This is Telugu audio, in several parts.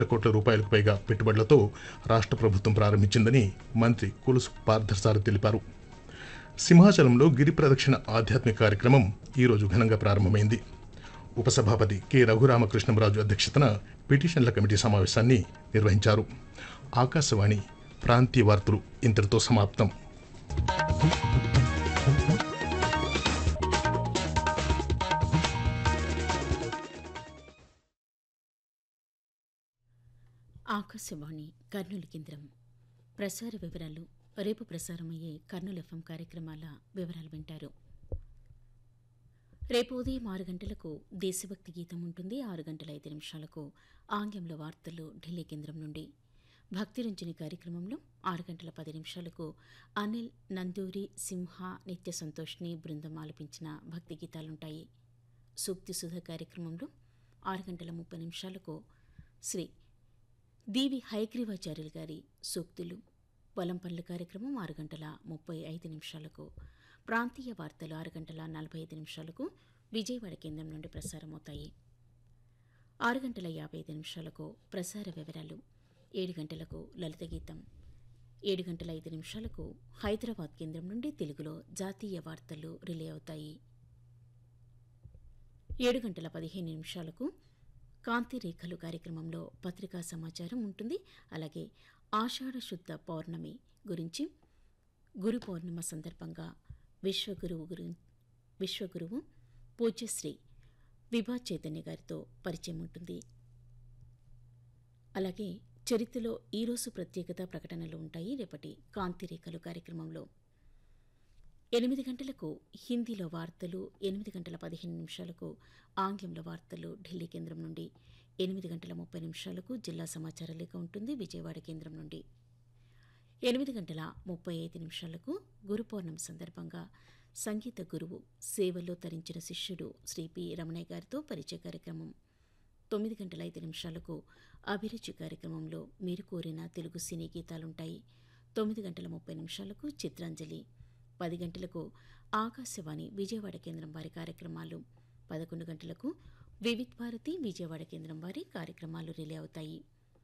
కోట్ల రూపాయలకు పైగా పెట్టుబడులతో రాష్ట్ర ప్రభుత్వం ప్రారంభించిందని మంత్రి కొలుసు పార్థసారథి తెలిపారు. సింహాచలంలో గిరి ప్రదక్షిణ ఆధ్యాత్మిక కార్యక్రమం ఈరోజు ఘనంగా ప్రారంభమైంది. ఉపసభాపతి కె రఘురామకృష్ణంరాజు అధ్యక్షతన పిటిషన్ల కమిటీ సమావేశాన్ని నిర్వహించారు. ఆకాశవాణి ప్రాంతీయ వార్తలు ఇంతటితో సమాప్తం. ఆకాశవాణి కర్నూలు కేంద్రం. ప్రసార వివరాలు. రేపు ప్రసారమయ్యే కర్నూలు ఎఫ్ఎం కార్యక్రమాల వివరాలు వింటారు. రేపు ఉదయం 6 గంటలకు దేశభక్తి గీతం ఉంటుంది. 6 గంటల 5 నిమిషాలకు ఆంగ్లంలో వార్తలు ఢిల్లీ కేంద్రం నుండి. భక్తి రంజని కార్యక్రమంలో 6 గంటల 10 నిమిషాలకు అనిల్ నందూరి సింహ నిత్య సంతోష్ని బృందం ఆలపించిన భక్తి గీతాలుంటాయి. సూక్తి సుధ కార్యక్రమంలో 6 గంటల 30 నిమిషాలకు శ్రీ దీవి హయగ్రీవాచార్యులు గారి సూక్తులు పొలం పనుల కార్యక్రమం 6 గంటల 35 నిమిషాలకు. ప్రాంతీయ వార్తలు 6 గంటల 45 నిమిషాలకు విజయవాడ కేంద్రం నుండి ప్రసారమవుతాయి. 6 గంటల 55 నిమిషాలకు ప్రసార వివరాలు. 7 గంటలకు లలిత గీతం. 7 గంటల 5 నిమిషాలకు హైదరాబాద్ కేంద్రం నుండి తెలుగులో జాతీయ వార్తలు రిలే అవుతాయి. 7 గంటల 15 నిమిషాలకు కాంతి రేఖలు కార్యక్రమంలో పత్రికా సమాచారం ఉంటుంది. అలాగే ఆషాఢ శుద్ధ పౌర్ణమి గురించి, గురు పౌర్ణిమ సందర్భంగా విశ్వగురువు పూజ్యశ్రీ విభా చైతన్య గారితో పరిచయం ఉంటుంది. అలాగే చరిత్రలో ఈరోజు ప్రత్యేకత ప్రకటనలు ఉంటాయి రేపటి కాంతి రేఖలు కార్యక్రమంలో. 8 గంటలకు హిందీలో వార్తలు, 8 గంటల 15 నిమిషాలకు ఆంగ్లంలో వార్తలు ఢిల్లీ కేంద్రం నుండి, 8 గంటల 30 నిమిషాలకు జిల్లా సమాచార లేఖ ఉంటుంది విజయవాడ కేంద్రం నుండి. 8 గంటల 35 నిమిషాలకు గురు పౌర్ణమి సందర్భంగా సంగీత గురువు సేవలో తరించిన శిష్యుడు శ్రీ పి రమణయ్య గారితో పరిచయ కార్యక్రమం. 9 గంటల 5 నిమిషాలకు అభిరుచి కార్యక్రమంలో మీరు కోరిన తెలుగు సినీ గీతాలుంటాయి. 9 గంటల 30 నిమిషాలకు చిత్రాంజలి. 10 గంటలకు ఆకాశవాణి విజయవాడ కేంద్రం వారి కార్యక్రమాలు. 11 గంటలకు వివిధ్ భారతి విజయవాడ కేంద్రం వారి కార్యక్రమాలు రిలే అవుతాయి.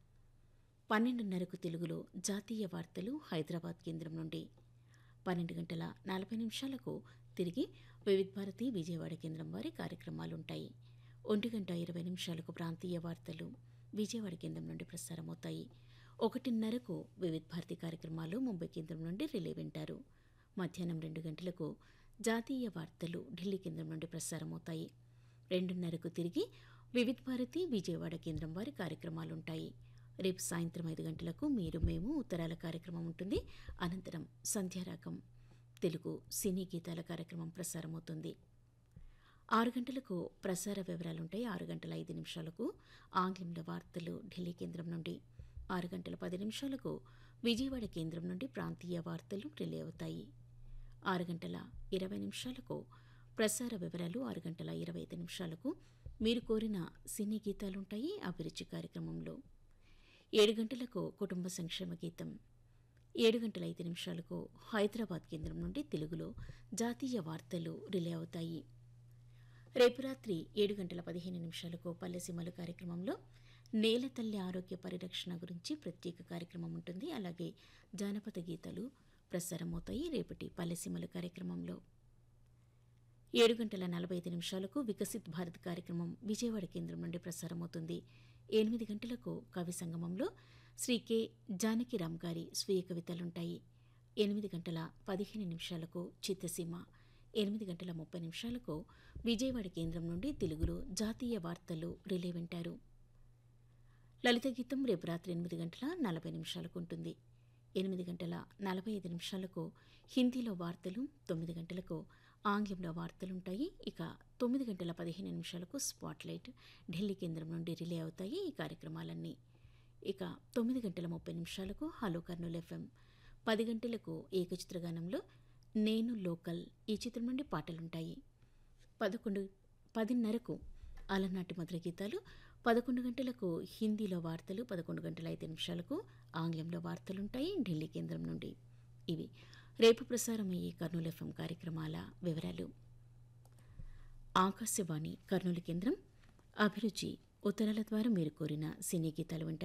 12:30కు తెలుగులో జాతీయ వార్తలు హైదరాబాద్ కేంద్రం నుండి. 12 గంటల 40 నిమిషాలకు తిరిగి వివిధ్ భారతి విజయవాడ కేంద్రం వారి కార్యక్రమాలుంటాయి. 1 గంట 20 నిమిషాలకు ప్రాంతీయ వార్తలు విజయవాడ కేంద్రం నుండి ప్రసారమవుతాయి. 1:30కు వివిధ్ భారతి కార్యక్రమాలు ముంబై కేంద్రం నుండి రిలే వింటారు. మధ్యాహ్నం 2 గంటలకు జాతీయ వార్తలు ఢిల్లీ కేంద్రం నుండి ప్రసారమవుతాయి. 2:30కు తిరిగి వివిధ్ భారతి విజయవాడ కేంద్రం వారి కార్యక్రమాలుంటాయి. రేపు సాయంత్రం 5 గంటలకు మీరు మేము ఉత్తరాల కార్యక్రమం ఉంటుంది. అనంతరం సంధ్యారాగం తెలుగు సినీ గీతాల కార్యక్రమం ప్రసారమవుతుంది. 6 గంటలకు ప్రసార వివరాలుంటాయి. 6 గంటల 5 నిమిషాలకు ఆంగ్లంలో వార్తలు ఢిల్లీ కేంద్రం నుండి. 6 గంటల 10 నిమిషాలకు విజయవాడ కేంద్రం నుండి ప్రాంతీయ వార్తలు రిలే అవుతాయి. 6 గంటల 20 నిమిషాలకు ప్రసార వివరాలు. 6 గంటల 25 నిమిషాలకు మీరు కోరిన సినీ గీతాలుంటాయి అభిరుచి కార్యక్రమంలో. 7 గంటలకు కుటుంబ సంక్షేమ గీతం. 7 గంటల 5 నిమిషాలకు హైదరాబాద్ కేంద్రం నుండి తెలుగులో జాతీయ వార్తలు రిలే అవుతాయి. రేపు రాత్రి 7 గంటల 15 నిమిషాలకు పల్లెసీమలు కార్యక్రమంలో నేల తల్లి ఆరోగ్య పరిరక్షణ గురించి ప్రత్యేక కార్యక్రమం ఉంటుంది. అలాగే జానపద గీతాలు ప్రసారమవుతాయి రేపటి పల్లెసీమలు కార్యక్రమంలో. 7 గంటల 45 నిమిషాలకు వికసిత్ భారత్ కార్యక్రమం విజయవాడ కేంద్రం నుండి ప్రసారమవుతుంది. 8 గంటలకు కవి సంగమంలో శ్రీ కె జానకిరామ్ గారి స్వీయ కవితలుంటాయి. 8 గంటల 15 నిమిషాలకు చిత్తసీమ. 8 గంటల 30 నిమిషాలకు విజయవాడ కేంద్రం నుండి తెలుగులో జాతీయ వార్తలు రిలే వింటారు. లలిత గీతం రేపు రాత్రి 8 గంటల 40 నిమిషాలకు ఉంటుంది. 8 గంటల 45 నిమిషాలకు హిందీలో వార్తలు, 9 గంటలకు ఆంగ్లంలో వార్తలుంటాయి. ఇక 9 గంటల 15 నిమిషాలకు స్పాట్లైట్ ఢిల్లీ కేంద్రం నుండి రిలే అవుతాయి ఈ కార్యక్రమాలన్నీ. ఇక 9 గంటల 30 నిమిషాలకు హలో కర్నూలు ఎఫ్ఎం. 10 గంటలకు ఏకచిత్రగానంలో నేను లోకల్ ఈ చిత్రం నుండి పాటలుంటాయి. 10:30కు అలనాటి మధుర గీతాలు. 11 గంటలకు హిందీలో వార్తలు, 11 గంటల 5 నిమిషాలకు ఆంగ్లంలో వార్తలుంటాయి ఢిల్లీ కేంద్రం నుండి. ఇవి రేపు ప్రసారమయ్యే కర్నూలు ఎఫ్ఎం కార్యక్రమాల వివరాలు. ఆకాశవాణి కర్నూలు కేంద్రం. అభిరుచి ఉత్తరాల ద్వారా మీరు కోరిన సినీ గీతాలు వింటారు.